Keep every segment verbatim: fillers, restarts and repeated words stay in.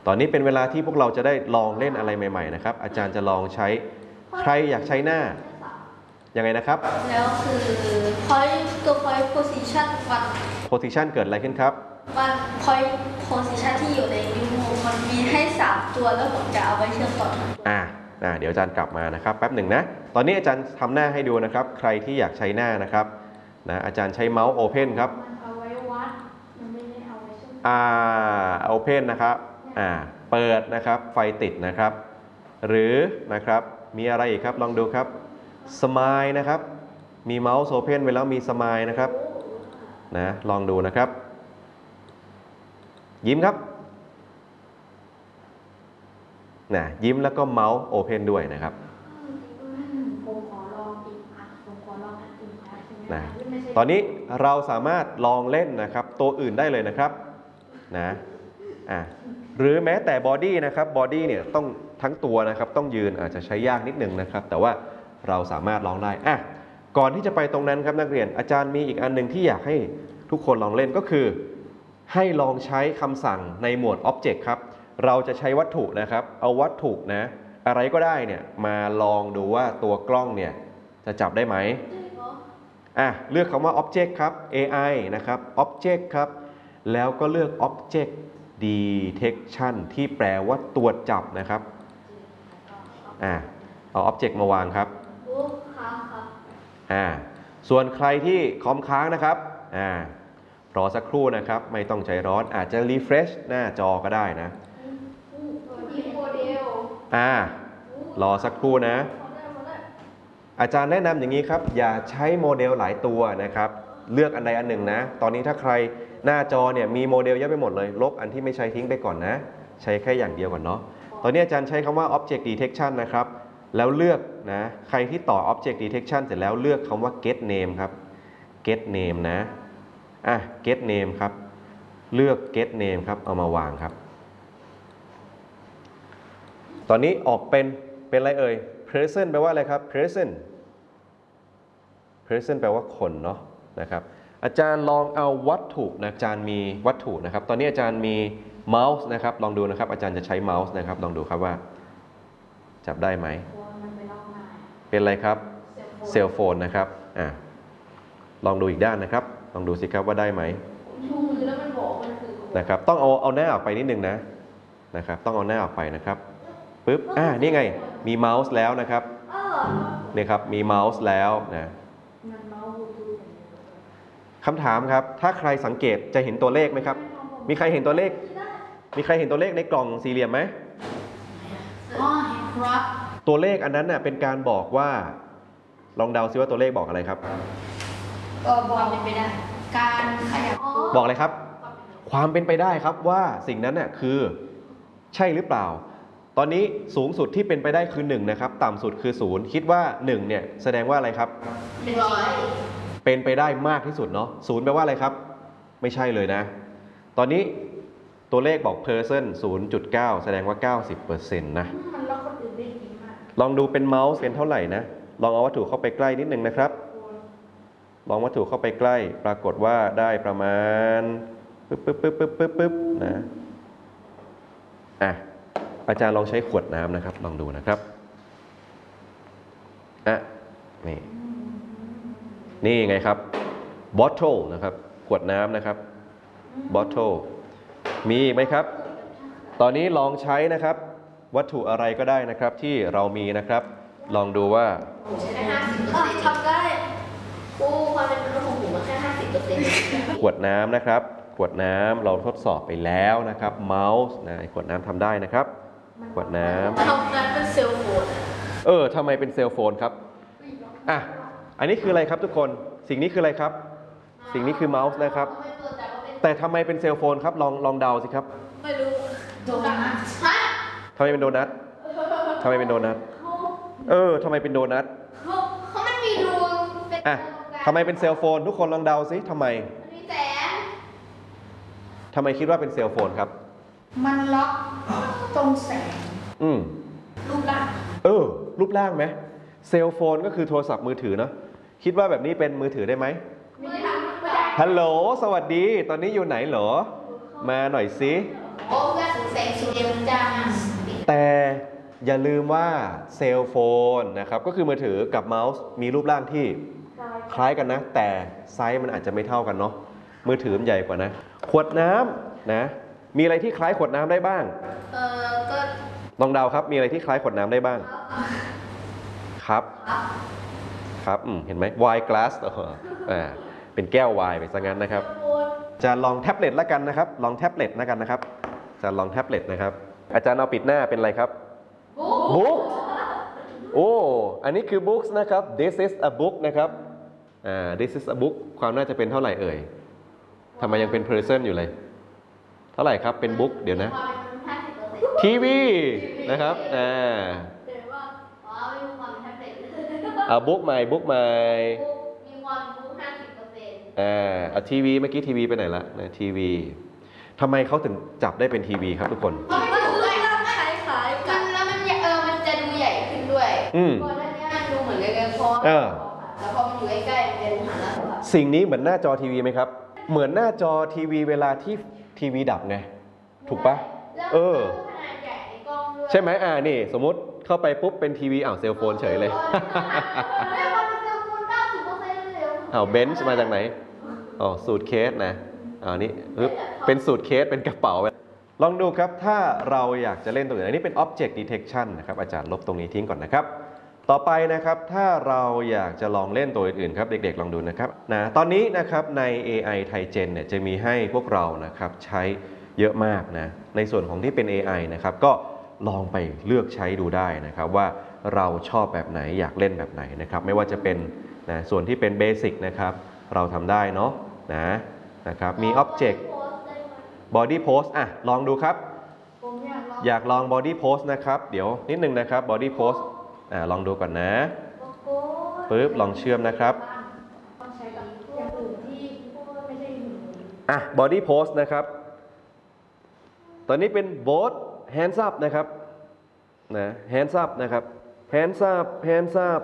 ตอนนี้เป็นเวลาที่พวกเราจะได้ลองเล่นอะไรใหม่ๆนะครับอาจารย์จะลองใช้ใครอยากใช้หน้ายังไงนะครับแล้วคือ point ตัว point position วัน position เกิดอะไรขึ้นครับวัน point position ที่อยู่ในนิ้วมือมันมีให้สามตัวแล้วผมจะเอาไว้เชื่อมต่ออ่าอ่าเดี๋ยวอาจารย์กลับมานะครับแป๊บหนึ่งนะตอนนี้อาจารย์ทำหน้าให้ดูนะครับใครที่อยากใช้หน้านะครับนะอาจารย์ใช้เมาส์ Open ครับเอาไว้วัดมันไม่ได้เอาไว้เชื่อมอ่า Open นะครับอ่าเปิดนะครับไฟติดนะครับหรือนะครับมีอะไรอีกครับลองดูครับสมายนะครับมีเมาส์ Open ไว้แล้วมีสมายนะครับนะลองดูนะครับยิ้มครับนะยิ้มแล้วก็เมาส์ Open ด้วยนะครับผมขอลองอีกอ่ะผมขอลองอันอื่นนะตอนนี้เราสามารถลองเล่นนะครับตัวอื่นได้เลยนะครับนะอ่ะหรือแม้แต่บอดี้นะครับบอดี้เนี่ยต้องทั้งตัวนะครับต้องยืนอาจจะใช้ยากนิดนึงนะครับแต่ว่าเราสามารถลองได้อ่ะก่อนที่จะไปตรงนั้นครับนักเรียนอาจารย์มีอีกอันหนึ่งที่อยากให้ทุกคนลองเล่นก็คือให้ลองใช้คำสั่งในหมวด Object ครับเราจะใช้วัตถุนะครับเอาวัตถุนะอะไรก็ได้เนี่ยมาลองดูว่าตัวกล้องเนี่ยจะจับได้ไหมอ่ะเลือกคำว่า Object ครับ เอ ไอ นะครับ Object ครับแล้วก็เลือก Object Detection ที่แปลว่าตรวจจับนะครับอ่ะเอา Object มาวางครับอ่าส่วนใครที่คอมค้างนะครับอ่ารอสักครู่นะครับไม่ต้องใจร้อนอาจจะ refresh หน้าจอก็ได้นะอ่ารอสักครู่นะอาจารย์แนะนำอย่างนี้ครับอย่าใช้โมเดลหลายตัวนะครับเลือกอันใดอันหนึ่งนะตอนนี้ถ้าใครหน้าจอเนี่ยมีโมเดลเยอะไปหมดเลยลบอันที่ไม่ใช้ทิ้งไปก่อนนะใช้แค่อย่างเดียวก่อนเนาะตอนนี้อาจารย์ใช้คำว่า object detection นะครับแล้วเลือกนะใครที่ต่อ object detection เสร็จแล้วเลือกคำว่า get name ครับ get name นะอ่ะ get name ครับเลือก get name ครับเอามาวางครับตอนนี้ออกเป็นเป็นอะไรเอ่ย present แปลว่าอะไรครับ present present แปลว่าคนเนาะนะครับอาจารย์ลองเอาวัตถุนะอาจารย์มีวัตถุนะครับตอนนี้อาจารย์มีเมาส์นะครับลองดูนะครับอาจารย์จะใช้เมาส์นะครับลองดูครับว่าจับได้ไหมเป็นอะไรครับเซลโฟนนะครับอ่ะลองดูอีกด้านนะครับลองดูสิครับว่าได้ไหมนะครับต้องเอาเอาหน้าออกไปนิดนึงนะนะครับต้องเอาหน้าออกไปนะครับปึ๊บอ่านี่ไงมีเมาส์แล้วนะครับนี่ครับมีเมาส์แล้วนะคำถามครับถ้าใครสังเกตจะเห็นตัวเลขไหมครับมีใครเห็นตัวเลขมีใครเห็นตัวเลขในกล่องสี่เหลี่ยมไหมอ๋อเห็นครับตัวเลขอันนั้นน่ะเป็นการบอกว่าลองเดาซิว่าตัวเลขบอกอะไรครับก็บอกเป็นไปได้การขยับบอกอะไรครับความเป็นไปได้ครับว่าสิ่งนั้นน่ะคือใช่หรือเปล่าตอนนี้สูงสุดที่เป็นไปได้คือหนึ่งนะครับต่ำสุดคือศูนย์คิดว่าหนึ่งเนี่ยแสดงว่าอะไรครับเป็นร้อยเป็นไปได้มากที่สุดเนาะศูนย์แปลว่าอะไรครับไม่ใช่เลยนะตอนนี้ตัวเลขบอก percent ศูนย์จุดเก้า แสดงว่า เก้าสิบเปอร์เซ็นต์ นะลองดูเป็นเมาส์เป็นเท่าไหร่นะลองเอาวัตถุเข้าไปใกล้นิดนึงนะครับลองวัตถุเข้าไปใกล้ปรากฏว่าได้ประมาณปึ๊บปึ๊บปึ๊บปึ๊บปึ๊บปึ๊บนะอ่ะอาจารย์ลองใช้ขวดน้ำนะครับลองดูนะครับอ่ะนี่นี่ไงครับ bottle นะครับขวดน้ำนะครับ bottle มีไหมครับตอนนี้ลองใช้นะครับวัตถุอะไรก็ได้นะครับที่เรามีนะครับลองดูว่าทำได้กูความเป็นมนุษย์ของผมแค่ห้าสิบเปอร์เซ็นต์ขวดน้ำนะครับขวดน้ำเราทดสอบไปแล้วนะครับเมาส์นะขวดน้ำทำได้นะครับขวดน้ำทำนั้นเป็นเซลโฟนเออทำไมเป็นเซลโฟนครับอ่ะอันนี้คืออะไรครับทุกคนสิ่งนี้คืออะไรครับสิ่งนี้คือเมาส์นะครับแต่ทำไมเป็นเซลโฟนครับลองลองเดาสิครับไม่รู้โดนัททำไมเป็นโดนัททำไมเป็นโดนัทเออทำไมเป็นโดนัทเขาไม่มีรูอ่ะทำไมเป็นเซลโฟนทุกคนลองเดาสิทำไมมีแสงทำไมคิดว่าเป็นเซลโฟนครับมันล็อกตรงแสงอืมรูปร่างเออรูปร่างไหมเซลโฟนก็คือโทรศัพท์มือถือเนาะคิดว่าแบบนี้เป็นมือถือได้ไหมไม่ได้ไม่ได้ฮัลโหลสวัสดีตอนนี้อยู่ไหนเหรอมาหน่อยสิโอ้เพื่อนแสงสีแดงแต่อย่าลืมว่าเซลโฟนนะครับก็คือมือถือกับเมาส์มีรูปร่างที่คล้ายกันนะแต่ไซส์มันอาจจะไม่เท่ากันเนาะมือถือมันใหญ่กว่านะขวดน้ำนะมีอะไรที่คล้ายขวดน้ำได้บ้างเออก็ลองเดาครับมีอะไรที่คล้ายขวดน้ำได้บ้างครับครับอืมเห็นไหม wine glass อ่าเป็นแก้วไวน์ไปซะงั้นนะครับจะลองแท็บเล็ตแล้วกันนะครับลองแท็บเล็ตแล้วกันนะครับจะลองแท็บเล็ตนะครับอาจารย์เอาปิดหน้าเป็นอะไรครับบุ๊กโอ้อันนี้คือ books นะครับ this is a book นะครับอ่า this is a book ความน่าจะเป็นเท่าไหร่เอ่ยทำไมยังเป็น person อยู่เลยเท่าไหร่ครับเป็น book เดี๋ยวนะทีวีนะครับอ่าอ่า book ใหม่ book ใหม่มีความรู้ห้าสิบเปอร์เซ็นต์อ่าเอาทีวีเมื่อกี้ทีวีไปไหนละนะทีวีทำไมเขาถึงจับได้เป็นทีวีครับทุกคนเพราะมันดูคล้ายๆกันแล้วมันเออมันจะดูใหญ่ขึ้นด้วยก่อนหน้านี้มันดูเหมือนกันพอแล้วพอมันอยู่ใกล้ๆมันจะดูหันหน้าสิ่งนี้เหมือนหน้าจอทีวีไหมครับเหมือนหน้าจอทีวีเวลาที่ทีวีดับไงถูกปะเออใช่ไหมอ่านี่สมมติเข้าไปปุ๊บเป็นทีวีอ้าวเซลโฟนเฉยเลยอ้าวเบนช์มาจากไหนอ๋อสูตรเคสนะอ่านี่เป็นสูตรเคสเป็นกระเป๋าลองดูครับถ้าเราอยากจะเล่นตัวอื่นอันนี้เป็น object detection นะครับอาจารย์ลบตรงนี้ทิ้งก่อนนะครับต่อไปนะครับถ้าเราอยากจะลองเล่นตัวอื่นๆครับเด็กๆลองดูนะครับนะตอนนี้นะครับใน เอ ไอ Tigen เนี่ยจะมีให้พวกเรานะครับใช้เยอะมากนะในส่วนของที่เป็น เอ ไอ นะครับก็ลองไปเลือกใช้ดูได้นะครับว่าเราชอบแบบไหนอยากเล่นแบบไหนนะครับไม่ว่าจะเป็นนะส่วนที่เป็นเบสิกนะครับเราทำได้เนาะนะนะครับมี object body pose อ่ะลองดูครับอยากลอง body pose นะครับเดี๋ยวนิดนึงนะครับ body pose อ่าลองดูก่อนนะปึ๊บลองเชื่อมนะครับอ่ะ body pose นะครับตอนนี้เป็น both hands up นะครับนะ hands up นะครับ hands up hands up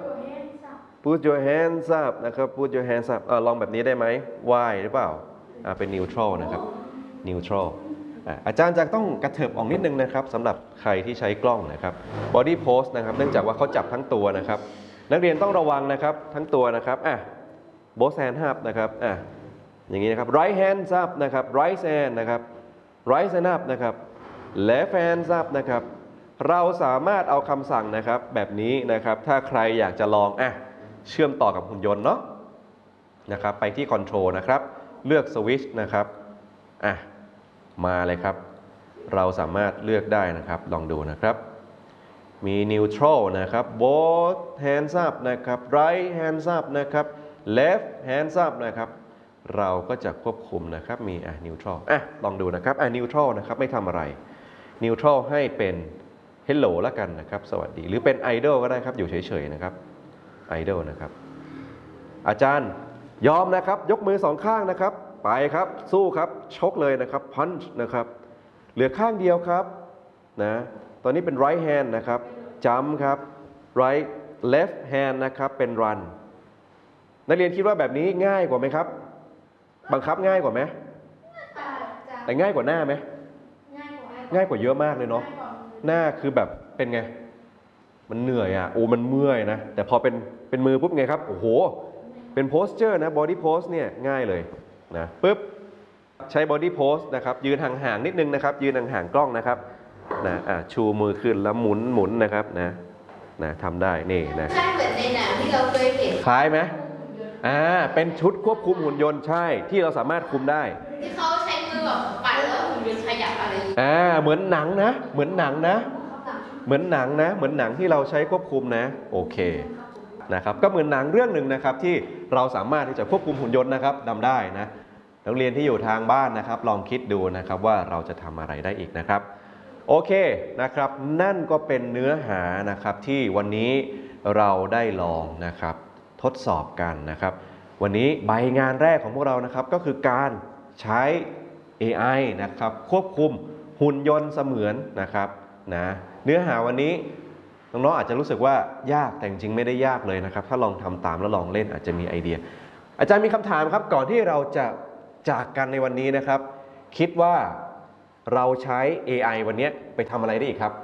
put your hands up นะครับ put your hands up อ่าลองแบบนี้ได้ไหม Y หรือเปล่าอ่าเป็น neutral นะครับ neutral อ่าอาจารย์จะต้องกระเถิบออกนิดนึงนะครับสำหรับใครที่ใช้กล้องนะครับ body pose นะครับเนื่องจากว่าเขาจับทั้งตัวนะครับนักเรียนต้องระวังนะครับทั้งตัวนะครับอ่ะ both hands up นะครับอ่ะอย่างนี้นะครับ right hands up นะครับ right hand นะครับ right hand up นะครับ left hands up นะครับเราสามารถเอาคำสั่งนะครับแบบนี้นะครับถ้าใครอยากจะลองอ่ะเชื่อมต่อกับหุ่นยนต์เนาะนะครับไปที่ control นะครับเลือก switch นะครับอ่ะมาเลยครับเราสามารถเลือกได้นะครับลองดูนะครับมี neutral นะครับ both hands up นะครับ right hands up นะครับ left hands up นะครับเราก็จะควบคุมนะครับมีอ่ะ neutral อ่ะลองดูนะครับอ่ะ neutral นะครับไม่ทำอะไร neutral ให้เป็น hello แล้วกันนะครับสวัสดีหรือเป็น idle ก็ได้ครับอยู่เฉยๆนะครับ idle นะครับอาจารย์ยอมนะครับยกมือสองข้างนะครับไปครับสู้ครับชกเลยนะครับ punch นะครับเหลือข้างเดียวครับนะตอนนี้เป็น right hand นะครับ jump ครับ right left hand นะครับเป็น run นักเรียนคิดว่าแบบนี้ง่ายกว่าไหมครับบังคับง่ายกว่าไหมแต่ง่ายกว่าหน้าไหมง่ายกว่าเยอะมากเลยเนาะหน้าคือแบบเป็นไงมันเหนื่อยอ่ะโอ้มันเมื่อยนะแต่พอเป็นเป็นมือปุ๊บไงครับโอ้โหเป็น posture นะ body pose เนี่ยง่ายเลยนะปึ๊บใช้ body pose นะครับยืนห่างๆนิดนึงนะครับยืนห่างๆกล้องนะครับนะอ่ะชูมือขึ้นแล้วหมุนหมุนนะครับนะนะทำได้นี่นะใช่เหมือนในหนังที่เราเคยเห็นคล้ายไหมอ่าเป็นชุดควบคุมหุ่นยนต์ใช่ที่เราสามารถคุมได้ที่เขาใช้มือแบบปั่นแล้วหุ่นยนต์ขยับอะไรอ่าเหมือนหนังนะเหมือนหนังนะเหมือนหนังนะเหมือนหนังที่เราใช้ควบคุมนะโอเคนะครับก็เหมือนหนังเรื่องหนึ่งนะครับที่เราสามารถที่จะควบคุมหุ่นยนต์นะครับทำได้นะนักเรียนที่อยู่ทางบ้านนะครับลองคิดดูนะครับว่าเราจะทำอะไรได้อีกนะครับโอเคนะครับนั่นก็เป็นเนื้อหานะครับที่วันนี้เราได้ลองนะครับทดสอบกันนะครับวันนี้ใบงานแรกของพวกเรานะครับก็คือการใช้ เอ ไอ นะครับควบคุมหุ่นยนต์เสมือนนะครับนะเนื้อหาวันนี้น้องๆอาจจะรู้สึกว่ายากแต่จริงๆไม่ได้ยากเลยนะครับถ้าลองทำตามแล้วลองเล่นอาจจะมีไอเดียอาจารย์มีคำถามครับก่อนที่เราจะจากกันในวันนี้นะครับคิดว่าเราใช้ เอ ไอ วันนี้ไปทำอะไรได้อีกครับ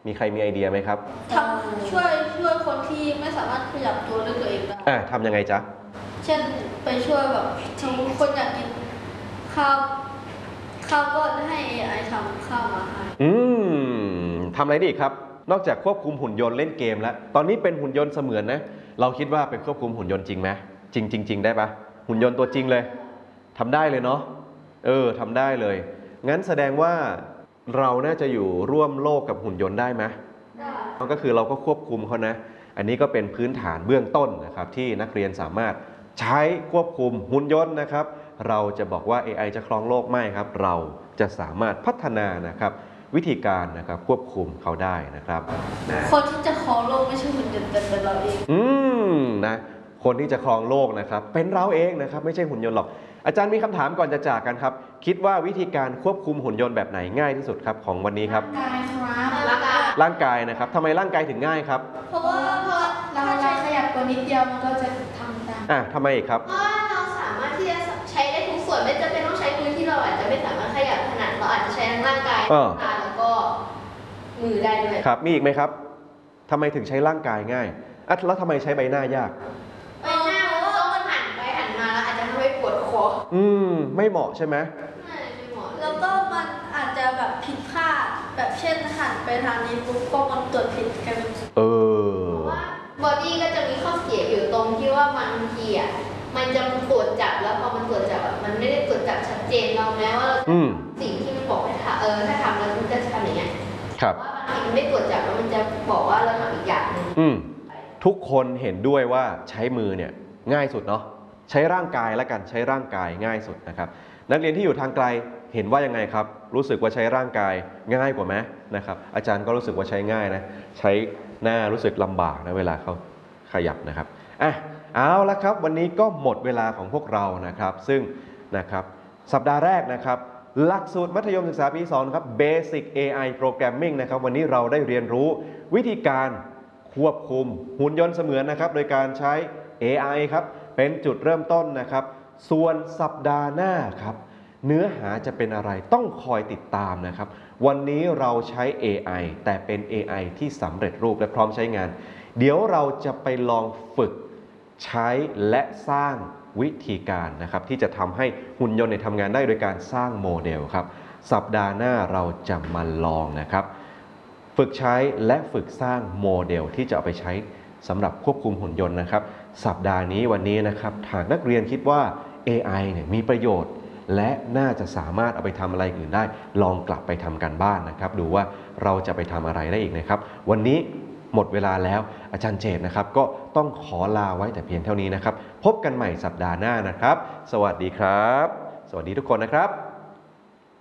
มีใครมีไอเดียไหมครับทำช่วยช่วยคนที่ไม่สามารถขยับตัวด้วยตัวเองได้อ่าทำยังไงจ๊ะเช่นไปช่วยแบบสมมติคนอยากกินข้าวข้าวก็ให้ เอ ไอ ทำข้าวมาให้อืมทำอะไรได้อีกครับนอกจากควบคุมหุ่นยนต์เล่นเกมแล้วตอนนี้เป็นหุ่นยนต์เสมือนนะเราคิดว่าเป็นควบคุมหุ่นยนต์จริงไหมจริงจริงจริงได้ปะหุ่นยนต์ตัวจริงเลยทำได้เลยเนาะเออทำได้เลยงั้นแสดงว่าเราน่าจะอยู่ร่วมโลกกับหุ่นยนต์ได้ไหมได้ก็คือเราก็ควบคุมเขานะอันนี้ก็เป็นพื้นฐานเบื้องต้นนะครับที่นักเรียนสามารถใช้ควบคุมหุ่นยนต์นะครับเราจะบอกว่า เอ ไอ จะครองโลกไม่ครับเราจะสามารถพัฒนานะครับวิธีการนะครับควบคุมเขาได้นะครับคนที่จะครองโลกไม่ใช่หุ่นยนต์แต่เป็นเราเองอืมนะคนที่จะครองโลกนะครับเป็นเราเองนะครับไม่ใช่หุ่นยนต์หรอกอาจารย์มีคำถามก่อนจะจากกันครับคิดว่าวิธีการควบคุมหุ่นยนต์แบบไหนง่ายที่สุดครับของวันนี้ครับร่างกายครับร่างกายนะครับทำไมร่างกายถึงง่ายครับเพราะว่าพอเราเราขยับตัวนิดเดียวมันก็จะทำได้อ่ะทำไมอีกครับเพราะเราสามารถที่จะใช้ได้ทุกส่วนไม่จำเป็นต้องใช้มือที่เราอาจจะไม่สามารถขยับขนาดเราอาจจะใช้ทั้งร่างกายตาแล้วก็มือได้ด้วยครับมีอีกไหมครับทำไมถึงใช้ร่างกายง่ายอ่ะแล้วทำไมใช้ใบหน้ายากใบหน้าเพราะว่ามันหันไปหันมาแล้วอาจจะทำให้ปวดคออืมไม่เหมาะใช่ไหมไม่ไม่เหมาะแล้วก็มันอาจจะแบบผิดพลาดแบบเช่นหันไปทางนี้ปุ๊บก็มันตรวจผิดกันเออเพราะว่าบอดี้ก็จะมีข้อเสียอยู่ตรงที่ว่าบางทีอ่ะมันจะตรวจจับแล้วพอมันตรวจจับแบบมันไม่ได้ตรวจจับชัดเจนเราแม้ว่าสิ่งที่มันบอกให้ทำเออถ้าทำแล้วมันจะทำอย่างเงี้ยครับว่าบางทีมันไม่ตรวจจับแล้วมันจะบอกว่าเราทำอีกอย่างหนึ่งทุกคนเห็นด้วยว่าใช้มือเนี่ยง่ายสุดเนาะใช้ร่างกายและกันใช้ร่างกายง่ายสุดนะครับนักเรียนที่อยู่ทางไกลเห็นว่ายังไงครับรู้สึกว่าใช้ร่างกายง่ายกว่าไหมนะครับอาจารย์ก็รู้สึกว่าใช้ง่ายนะใช้หน้ารู้สึกลำบากนะเวลาเขาขยับนะครับอ่ะเอาละครับวันนี้ก็หมดเวลาของพวกเรานะครับซึ่งนะครับสัปดาห์แรกนะครับหลักสูตรมัธยมศึกษาปีสองครับ Basic เอ ไอ Programming นะครับวันนี้เราได้เรียนรู้วิธีการควบคุมหุ่นยนต์เสมือนนะครับโดยการใช้ เอ ไอ ครับเป็นจุดเริ่มต้นนะครับส่วนสัปดาห์หน้าครับเนื้อหาจะเป็นอะไรต้องคอยติดตามนะครับวันนี้เราใช้ เอ ไอ แต่เป็น เอ ไอ ที่สำเร็จรูปและพร้อมใช้งานเดี๋ยวเราจะไปลองฝึกใช้และสร้างวิธีการนะครับที่จะทำให้หุ่นยนต์ทำงานได้โดยการสร้างโมเดลครับสัปดาห์หน้าเราจะมาลองนะครับฝึกใช้และฝึกสร้างโมเดลที่จะเอาไปใช้สำหรับควบคุมหุ่นยนต์นะครับสัปดาห์นี้วันนี้นะครับหากนักเรียนคิดว่า เอ ไอ เนี่ยมีประโยชน์และน่าจะสามารถเอาไปทำอะไรอื่นได้ลองกลับไปทำการบ้านนะครับดูว่าเราจะไปทำอะไรได้อีกนะครับวันนี้หมดเวลาแล้วอาจารย์เจตนะครับก็ต้องขอลาไว้แต่เพียงเท่านี้นะครับพบกันใหม่สัปดาห์หน้านะครับสวัสดีครับสวัสดีทุกคนนะครับ